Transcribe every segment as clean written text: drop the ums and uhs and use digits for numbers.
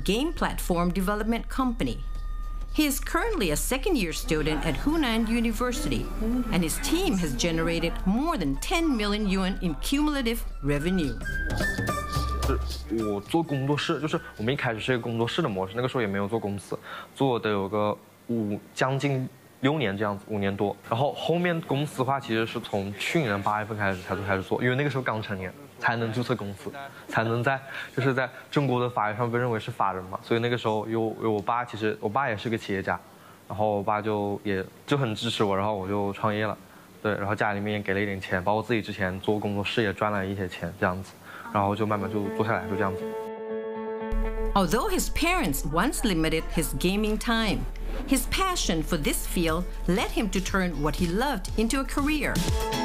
game platform development company. He is currently a second-year student at Hunan University, and his team has generated more than 10 million yuan in cumulative revenue. 我做工作室，就是我们一开始是一个工作室的模式，那个时候也没有做公司，做的有个将近6年这样子，5年多。然后后面公司的话，其实是从去年8月份开始开始做，因为那个时候刚成年，才能注册公司，才能在中国的法律上被认为是法人嘛。所以那个时候有我爸，其实我爸也是个企业家，然后我爸就很支持我，然后我就创业了，对，然后家里面也给了一点钱，包括自己之前做工作室也赚了一些钱这样子，然后就慢慢就做下来，就这样子。 Although his parents once limited his gaming time, his passion for this field led him to turn what he loved into a career.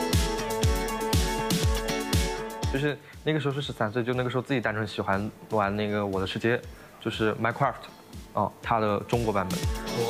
就是那个时候是13岁，就那个时候自己单纯喜欢玩那个《我的世界》，就是 Minecraft， 它的中国版本。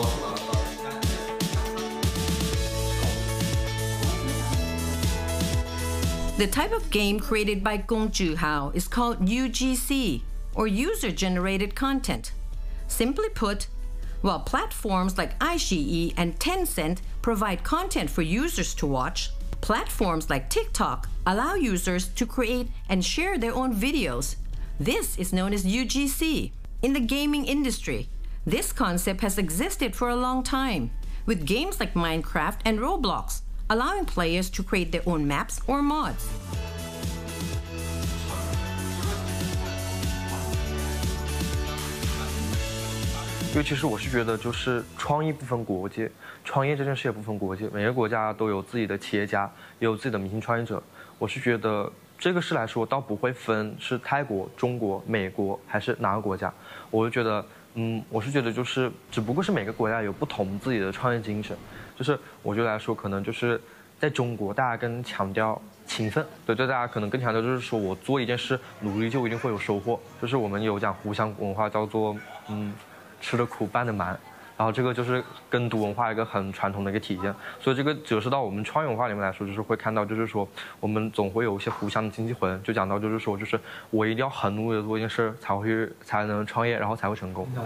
The type of game created by Gong Zhuhao is called UGC, or user-generated content. Simply put, while platforms like iQIYI and Tencent provide content for users to watch, platforms like TikTok allow users to create and share their own videos. This is known as UGC. In the gaming industry, this concept has existed for a long time, with games like Minecraft and Roblox, allowing players to create their own maps or mods. 尤其是我是觉得，就是创意不分国界，创业这件事也不分国界，每个国家都有自己的企业家，也有自己的明星创业者。我是觉得这个事来说，倒不会分是泰国、中国、美国还是哪个国家。我就觉得，我是觉得就是只不过是每个国家有不同自己的创业精神。就是我觉得来说，可能就是在中国，大家更强调勤奋，对大家可能更强调就是说我做一件事，努力就一定会有收获。就是我们有讲湖湘文化叫做吃的苦办的难，然后这个就是跟读文化一个很传统的一个体现，所以这个折射到我们创业文化里面来说，就是会看到，就是说我们总会有一些互相的经济魂，就讲到就是说，就是我一定要很努力的做一件事，才能创业，然后才会成功。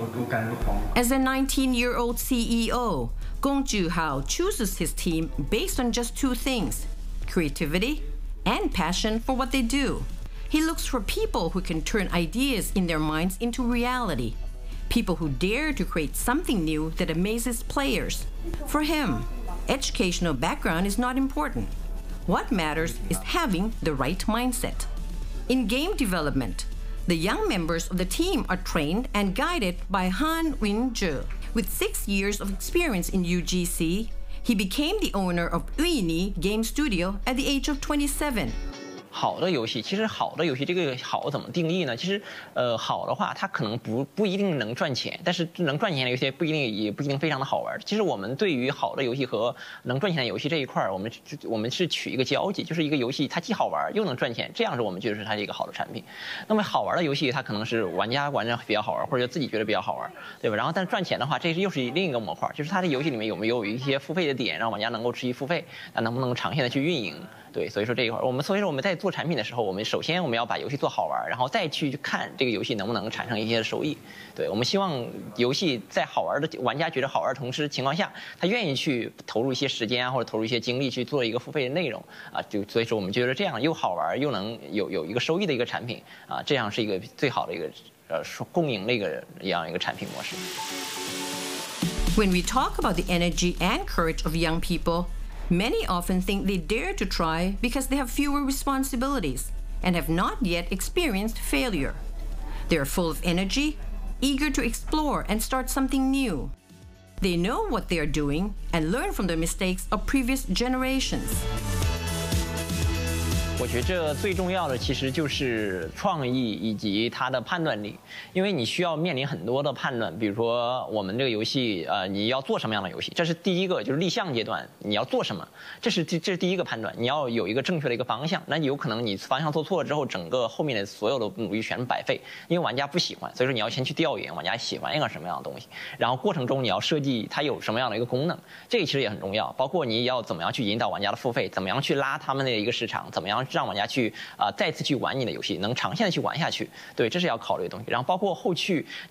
As a 19-year-old CEO, Gong Zhuhao chooses his team based on just two things: creativity and passion for what they do. He looks for people who can turn ideas in their minds into reality. People who dare to create something new that amazes players. For him, educational background is not important. What matters is having the right mindset. In game development, the young members of the team are trained and guided by Han Win-zhe. With 6 years of experience in UGC, he became the owner of Uyini Game Studio at the age of 27. 好的游戏，其实好的游戏这个好怎么定义呢？其实，好的话，它可能不一定能赚钱，但是能赚钱的游戏也不一定非常的好玩。其实我们对于好的游戏和能赚钱的游戏这一块，我们是取一个交集，就是一个游戏它既好玩又能赚钱，这样是我们觉得是它是一个好的产品。那么好玩的游戏，它可能是玩家玩着比较好玩，或者自己觉得比较好玩，对吧？然后但是赚钱的话，这又是另一个模块，就是它的游戏里面有没有一些付费的点，让玩家能够持续付费，那能不能长线的去运营？对，所以说这一块，所以说我们在做产品的时候，首先我们要把游戏做好玩，然后再去看这个游戏能不能产生一些收益。对，我们希望游戏在好玩的玩家觉得好玩的同时情况下，他愿意去投入一些时间啊，或者投入一些精力去做一个付费的内容啊。所以说我们觉得这样又好玩又能有一个收益的一个产品啊，这样是一个最好的一个共赢的一样一个产品模式。 When we talk about the energy and courage of young people, many often think they dare to try because they have fewer responsibilities and have not yet experienced failure. They are full of energy, eager to explore and start something new. They know what they are doing and learn from the mistakes of previous generations. 我觉得这最重要的其实就是创意以及它的判断力，因为你需要面临很多的判断，比如说我们这个游戏，你要做什么样的游戏，这是第一个，就是立项阶段你要做什么，这是第一个判断，你要有一个正确的一个方向，那有可能你方向做错了之后，整个后面的所有的努力全是白费，因为玩家不喜欢，所以说你要先去调研玩家喜欢一个什么样的东西，然后过程中你要设计它有什么样的一个功能，这个其实也很重要，包括你要怎么样去引导玩家的付费，怎么样去拉他们的一个市场，怎么样让玩家去再次去玩你的游戏，能长线的去玩下去。对，这是要考虑的东西。然后包括后续。